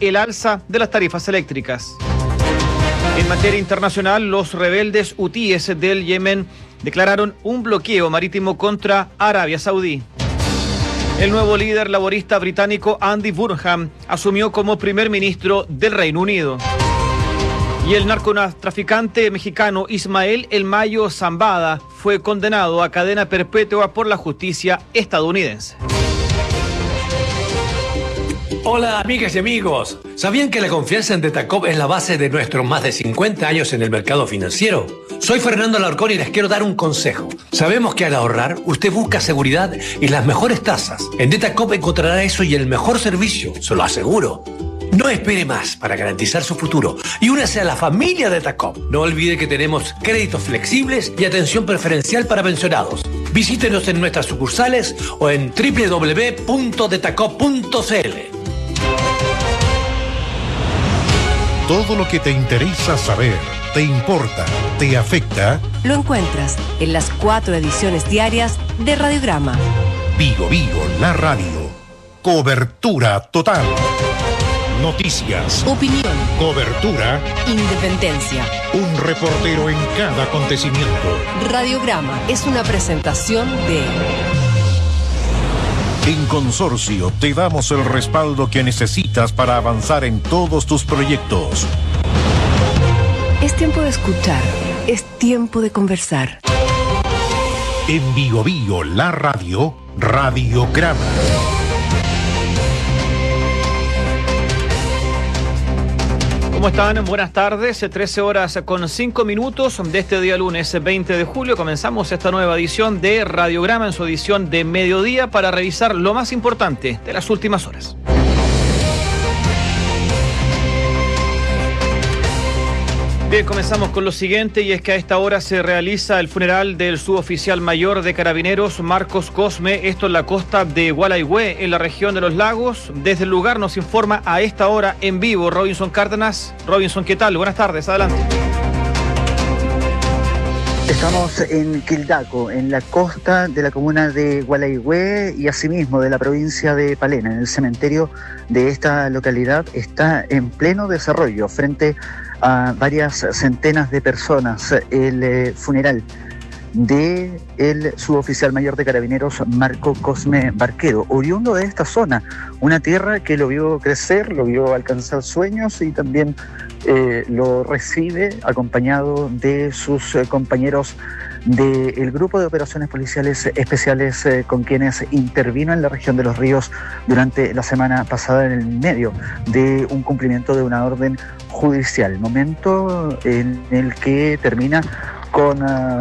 el alza de las tarifas eléctricas. En materia internacional, los rebeldes hutíes del Yemen declararon un bloqueo marítimo contra Arabia Saudí. El nuevo líder laborista británico Andy Burnham asumió como primer ministro del Reino Unido. Y el narcotraficante mexicano Ismael El Mayo Zambada fue condenado a cadena perpetua por la justicia estadounidense. Hola amigas y amigos, ¿sabían que la confianza en Datacop es la base de nuestros más de 50 años en el mercado financiero? Soy Fernando Alarcón y les quiero dar un consejo. Sabemos que al ahorrar, usted busca seguridad y las mejores tasas. En Datacop encontrará eso y el mejor servicio, se lo aseguro. No espere más para garantizar su futuro y únase a la familia de Datacop. No olvide que tenemos créditos flexibles y atención preferencial para pensionados. Visítenos en nuestras sucursales o en www.datacop.cl. Todo lo que te interesa saber, te importa, te afecta, lo encuentras en las 4 ediciones diarias de Radiograma. Vigo, la radio. Cobertura total. Noticias. Opinión. Cobertura. Independencia. Un reportero en cada acontecimiento. Radiograma es una presentación de... En Consorcio te damos el respaldo que necesitas para avanzar en todos tus proyectos. Es tiempo de escuchar. Es tiempo de conversar. En Vigo, la radio, Radiograma. ¿Cómo están? Buenas tardes, 13 horas con 5 minutos de este día lunes 20 de julio. Comenzamos esta nueva edición de Radiograma en su edición de mediodía para revisar lo más importante de las últimas horas. Bien, comenzamos con lo siguiente, y es que a esta hora se realiza el funeral del suboficial mayor de Carabineros, Marcos Cosme, esto en la costa de Gualaihue, en la región de Los Lagos. Desde el lugar nos informa a esta hora en vivo Robinson Cárdenas. Robinson, ¿qué tal? Buenas tardes, adelante. Estamos en Quildaco, en la costa de la comuna de Gualaihue y asimismo de la provincia de Palena. En el cementerio de esta localidad está en pleno desarrollo, frente a varias centenas de personas, el funeral de el suboficial mayor de Carabineros, Marco Cosme Barquero, oriundo de esta zona, una tierra que lo vio crecer, lo vio alcanzar sueños y también lo recibe acompañado de sus compañeros del Grupo de Operaciones Policiales Especiales con quienes intervino en la región de Los Ríos durante la semana pasada en el medio de un cumplimiento de una orden judicial, momento en el que termina con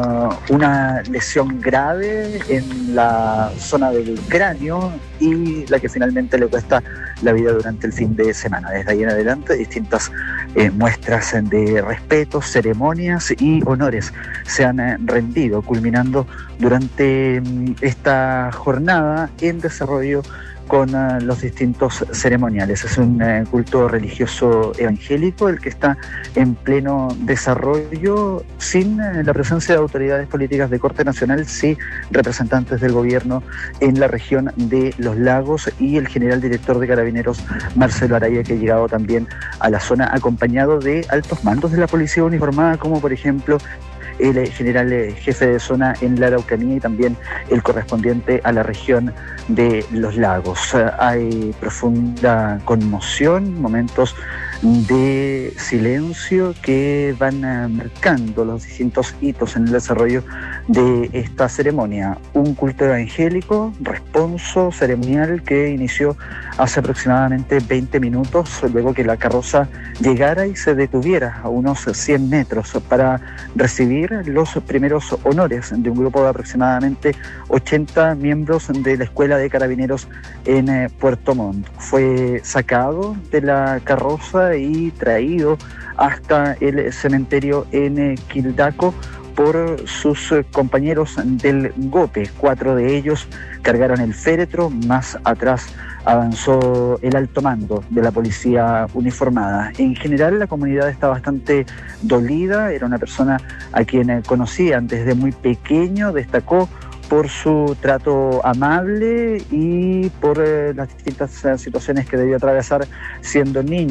una lesión grave en la zona del cráneo y la que finalmente le cuesta la vida durante el fin de semana. Desde ahí en adelante, distintas muestras de respeto, ceremonias y honores se han rendido, culminando durante esta jornada en desarrollo con los distintos ceremoniales. Es un culto religioso evangélico el que está en pleno desarrollo, sin la presencia de autoridades políticas de corte nacional, sí representantes del gobierno en la región de Los Lagos y el general director de Carabineros, Marcelo Araya, que ha llegado también a la zona acompañado de altos mandos de la policía uniformada, como por ejemplo el general jefe de zona en la Araucanía y también el correspondiente a la región de Los Lagos. Hay profunda conmoción, momentos de silencio que van marcando los distintos hitos en el desarrollo de esta ceremonia. Un culto evangélico, responso ceremonial que inició hace aproximadamente 20 minutos, luego que la carroza llegara y se detuviera a unos 100 metros para recibir los primeros honores de un grupo de aproximadamente 80 miembros de la Escuela de Carabineros en Puerto Montt. Fue sacado de la carroza y traído hasta el cementerio en Quildaco por sus compañeros del GOPE. 4 de ellos cargaron el féretro, más atrás avanzó el alto mando de la policía uniformada. En general la comunidad está bastante dolida, era una persona a quien conocían desde muy pequeño, destacó por su trato amable y por las distintas situaciones que debió atravesar siendo niño.